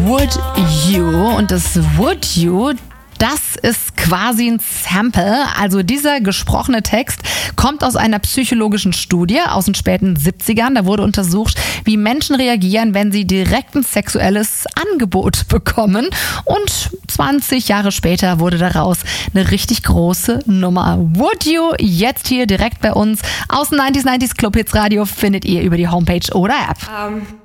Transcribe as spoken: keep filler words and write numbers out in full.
Would You und das Would You, das ist quasi ein Sample. Also dieser gesprochene Text kommt aus einer psychologischen Studie aus den späten siebzigern. Da wurde untersucht, wie Menschen reagieren, wenn sie direkt ein sexuelles Angebot bekommen. Und zwanzig Jahre später wurde daraus eine richtig große Nummer. Would You, jetzt hier direkt bei uns aus dem neunziger Neunziger Club Hits Radio, findet ihr über die Homepage oder App. Um.